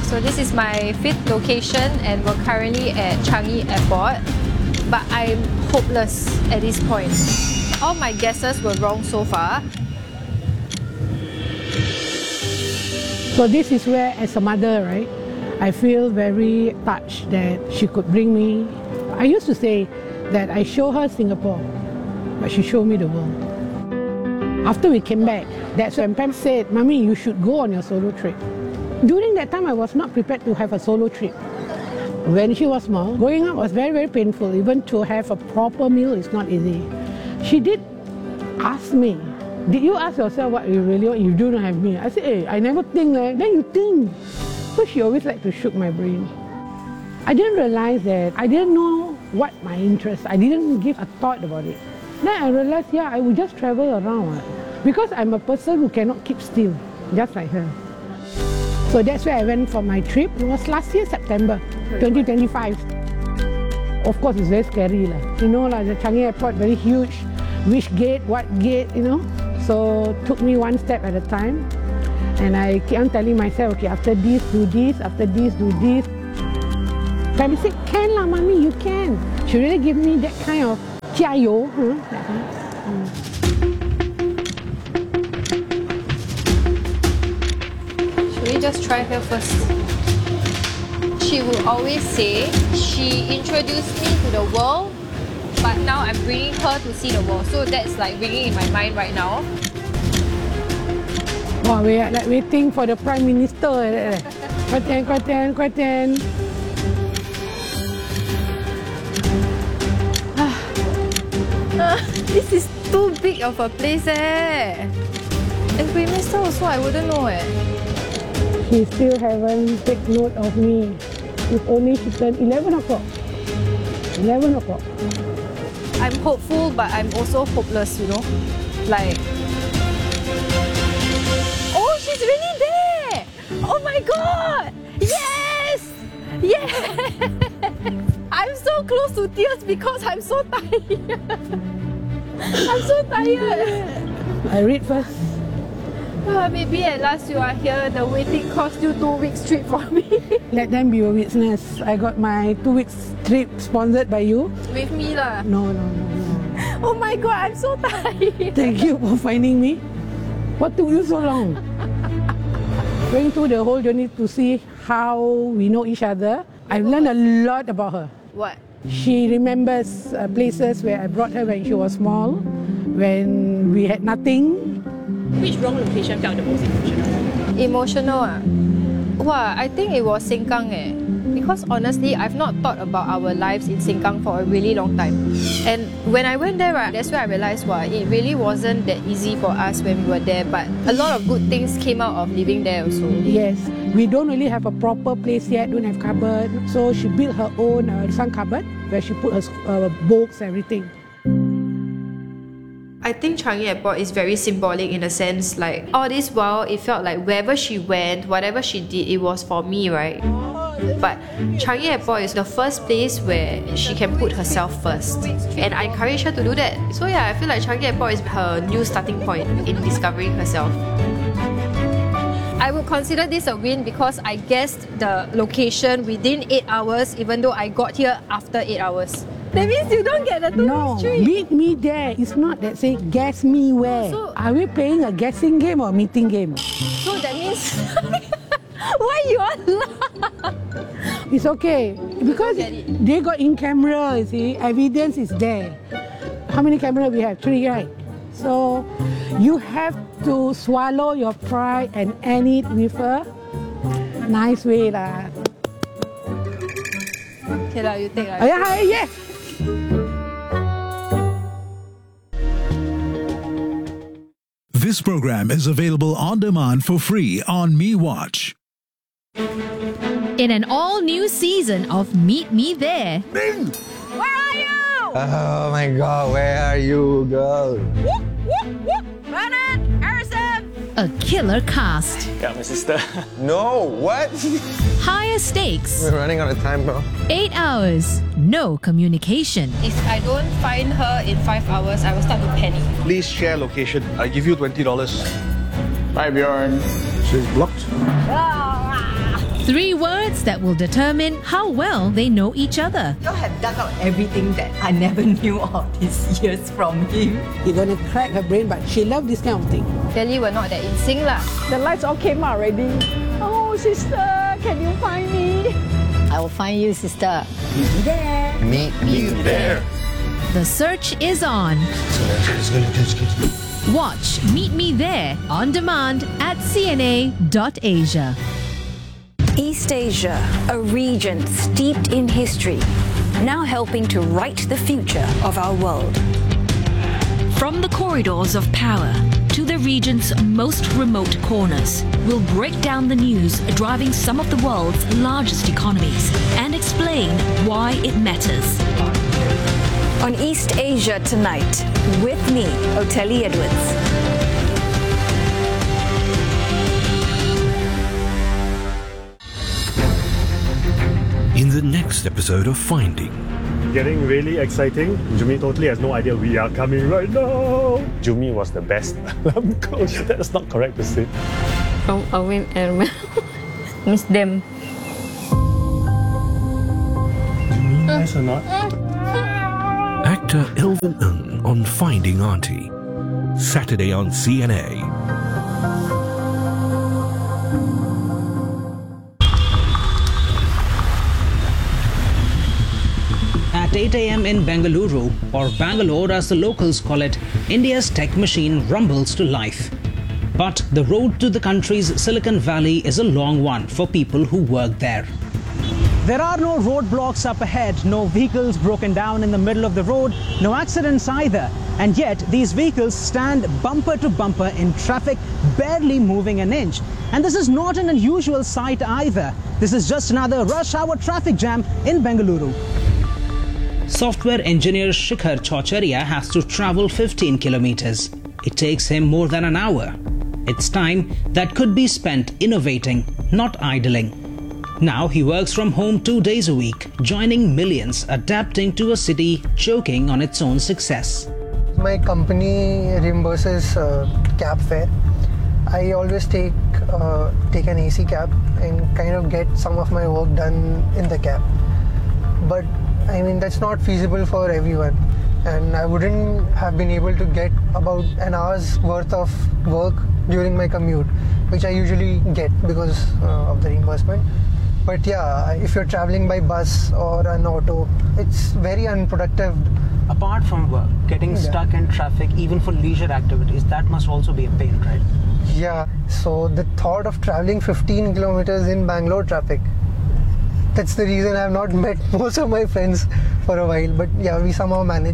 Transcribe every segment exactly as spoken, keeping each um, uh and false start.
So this is my fifth location and we're currently at Changi Airport. But I'm hopeless at this point. All my guesses were wrong so far. So this is where, as a mother, right, I feel very touched that she could bring me. I used to say that I show her Singapore, but she showed me the world. After we came back, that's when Pam said, "Mommy, you should go on your solo trip." During that time, I was not prepared to have a solo trip. When she was small, growing up was very, very painful. Even to have a proper meal is not easy. She did ask me, "Did you ask yourself what you really want? You do not have me." I said, "Hey, I never think like then you think." So she always liked to shook my brain. I didn't realize that I didn't know what my interest. I didn't give a thought about it. Then I realized, yeah, I would just travel around because I'm a person who cannot keep still, just like her. So that's where I went for my trip. It was last year, September twenty twenty-five. Of course, it's very scary. La. You know, like the Changi Airport, very huge. Which gate, what gate, you know. So took me one step at a time. And I keep on telling myself, okay, after this, do this, after this, do this. Pam said, "Can lah, Mommy, you can." She really gave me that kind of jiayo. Huh? That kind. Mm. Should we just try her first? She will always say she introduced me to the world, but now I'm bringing her to see the world. So that's like ringing in my mind right now. Wow, we are like waiting for the Prime Minister. Kuatan, kuatan, kuatan. This is too big of a place eh. And Prime Minister also, I wouldn't know eh. She still haven't taken note of me. If only she turned eleven o'clock. eleven o'clock. I'm hopeful, but I'm also hopeless, you know. Like, oh, she's really there! Oh my God! Yes! Yes! I'm so close to tears because I'm so tired. I'm so tired. I read first. Uh, maybe at last you are here. The waiting cost you two weeks trip for me. Let them be a witness. I got my two weeks trip sponsored by you. With me lah. No, no, no, no. Oh my God, I'm so tired. Thank you for finding me. What took you so long? Going through the whole journey to see how we know each other. I've learned a lot about her. What? She remembers uh, places where I brought her when she was small, when we had nothing. Which wrong location felt the most emotional? Emotional ah? Wow, I think it was Sengkang eh. Because honestly, I've not thought about our lives in Sengkang for a really long time. And when I went there, right, that's where I realized, wow, it really wasn't that easy for us when we were there. But a lot of good things came out of living there also. Yes, we don't really have a proper place yet, don't have cupboard. So she built her own uh, sun cupboard where she put her uh, books, everything. I think Changi Airport is very symbolic in a sense, like all this while it felt like wherever she went, whatever she did, it was for me, right? But Changi Airport is the first place where she can put herself first, and I encourage her to do that. So yeah, I feel like Changi Airport is her new starting point in discovering herself. I would consider this a win because I guessed the location within eight hours, even though I got here after eight hours. That means you don't get the two No, trip. meet me there. It's not that say guess me where. So- Are we playing a guessing game or meeting game? So that means why you all laugh? It's okay because get it. they got in camera. You see, evidence is there. How many cameras we have? Three, right? So you have to swallow your pride and end it with a nice way, lah. Okay lah, you take lah. Oh, yeah, yes. This program is available on demand for free on MeWatch. In an all-new season of Meet Me There. Bing! Where are you? Oh my God, where are you, girl? Whoop, whoop, whoop. Bernard, Harrison. A killer cast. Yeah, my sister. No, what? Higher stakes. We're running out of time, bro. Eight hours. No communication. If I don't find her in five hours, I will start to panic. Please share location. I give you twenty dollars. Bye, Bjorn. She's blocked. Three words that will determine how well they know each other. You have dug out everything that I never knew all these years from him. You're going to crack her brain, but she loved this kind of thing. Clearly, we're not that in sync lah. The lights all came out already. Oh, sister, can you find me? I will find you, sister. Meet me there. Meet me there. The search is on. Watch Meet Me There on demand at c n a dot asia. East Asia, a region steeped in history, now helping to write the future of our world. From the corridors of power to the region's most remote corners, we'll break down the news driving some of the world's largest economies and explain why it matters. On East Asia Tonight, with me, Oteli Edwards. In the next episode of Finding. Getting really exciting. Jumi totally has no idea we are coming right now. Jumi was the best alarm coach. That's not correct to say. From Awin and miss them. Jumi, nice or not? Actor Elvin Ng on Finding Auntie. Saturday on C N A. At eight a m in Bengaluru, or Bangalore as the locals call it, India's tech machine rumbles to life. But the road to the country's Silicon Valley is a long one for people who work there. There are no roadblocks up ahead, no vehicles broken down in the middle of the road, no accidents either. And yet, these vehicles stand bumper to bumper in traffic, barely moving an inch. And this is not an unusual sight either. This is just another rush hour traffic jam in Bengaluru. Software engineer Shikhar Chaucharia has to travel fifteen kilometers. It takes him more than an hour. It's time that could be spent innovating, not idling. Now he works from home two days a week, joining millions adapting to a city choking on its own success. My company reimburses uh, cab fare. I always take uh, take an A C cab and kind of get some of my work done in the cab. But I mean, that's not feasible for everyone. And I wouldn't have been able to get about an hour's worth of work during my commute, which I usually get because uh, of the reimbursement. But yeah, if you're traveling by bus or an auto, it's very unproductive. Apart from work, getting yeah. stuck in traffic, even for leisure activities, that must also be a pain, right? Yeah, so the thought of traveling fifteen kilometers in Bangalore traffic, that's the reason I've not met most of my friends for a while. But yeah, we somehow manage.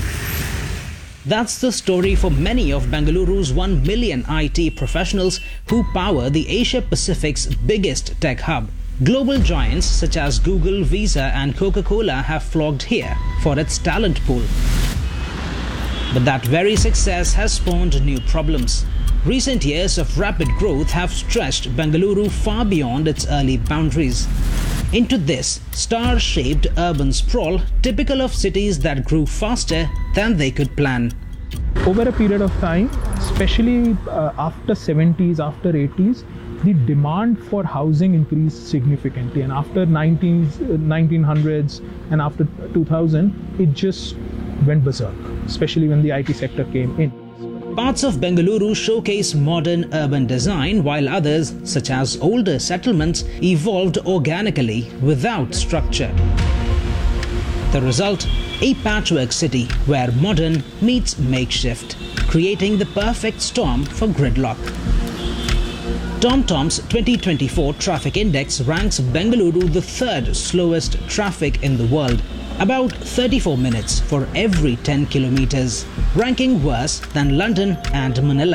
That's the story for many of Bengaluru's one million I T professionals who power the Asia Pacific's biggest tech hub. Global giants such as Google, Visa and Coca-Cola have flocked here for its talent pool. But that very success has spawned new problems. Recent years of rapid growth have stretched Bengaluru far beyond its early boundaries. Into this star-shaped urban sprawl typical of cities that grew faster than they could plan. Over a period of time, especially uh, after seventies, after eighties, the demand for housing increased significantly, and after nineteen hundreds and after two thousand, it just went berserk, especially when the I T sector came in. Parts of Bengaluru showcase modern urban design, while others, such as older settlements, evolved organically without structure. The result? A patchwork city where modern meets makeshift, creating the perfect storm for gridlock. TomTom's twenty twenty-four Traffic Index ranks Bengaluru the third slowest traffic in the world, about thirty-four minutes for every ten kilometers, ranking worse than London and Manila.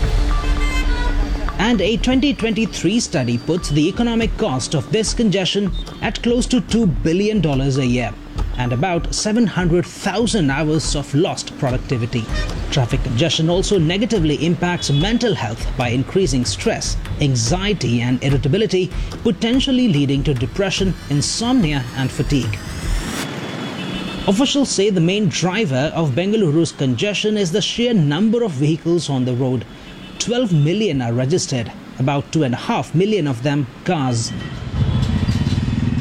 And a twenty twenty-three study puts the economic cost of this congestion at close to two billion dollars a year, and about seven hundred thousand hours of lost productivity. Traffic congestion also negatively impacts mental health by increasing stress, anxiety and irritability, potentially leading to depression, insomnia and fatigue. Officials say the main driver of Bengaluru's congestion is the sheer number of vehicles on the road. twelve million are registered, about two point five million of them cars.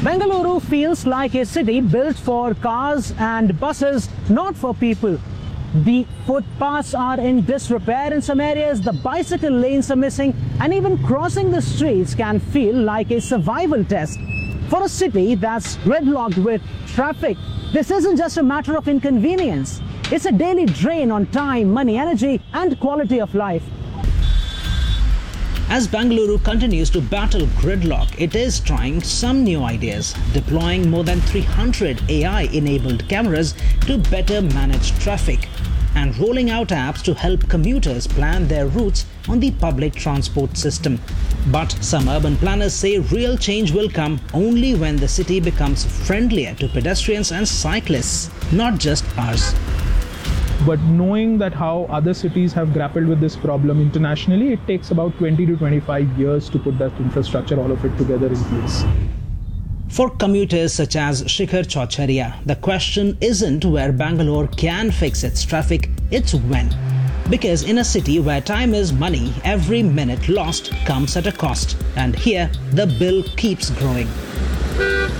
Bengaluru feels like a city built for cars and buses, not for people. The footpaths are in disrepair in some areas, the bicycle lanes are missing, and even crossing the streets can feel like a survival test. For a city that's gridlocked with traffic, this isn't just a matter of inconvenience. It's a daily drain on time, money, energy, and quality of life. As Bengaluru continues to battle gridlock, it is trying some new ideas, deploying more than three hundred A I-enabled cameras to better manage traffic, and rolling out apps to help commuters plan their routes on the public transport system. But some urban planners say real change will come only when the city becomes friendlier to pedestrians and cyclists, not just cars. But knowing that how other cities have grappled with this problem internationally, it takes about twenty to twenty-five years to put that infrastructure, all of it together in place. For commuters such as Shikhar Chaucharia, the question isn't where Bangalore can fix its traffic, it's when. Because in a city where time is money, every minute lost comes at a cost. And here, the bill keeps growing.